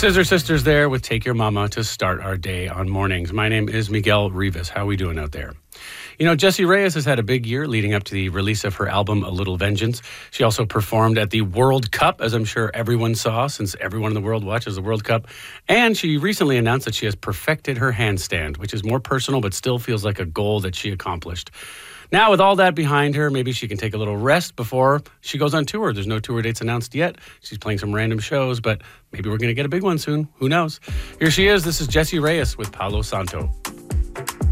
Scissor Sisters there with Take Your Mama to start our day on mornings. My name is Miguel Rivas. How are we doing out there? You know, Jessie Reyez has had a big year leading up to the release of her album, A Little Vengeance. She also performed at the World Cup, as I'm sure everyone saw, since everyone in the world watches the World Cup. And she recently announced that she has perfected her handstand, which is more personal but still feels like a goal that she accomplished. Now, with all that behind her, maybe she can take a little rest before she goes on tour. There's no tour dates announced yet. She's playing some random shows, but maybe we're going to get a big one soon. Who knows? Here she is. This is Jessie Reyez with Palo Santo.